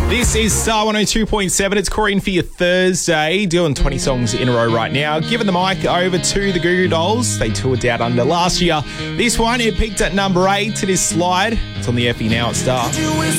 This is Star 102.7. It's Corey in for your Thursday, doing 20 songs in a row right now. Giving the mic over to the Goo Goo Dolls. They toured Down Under last year. This one, it peaked at number 8 to this slide. It's on the Effie now at Star.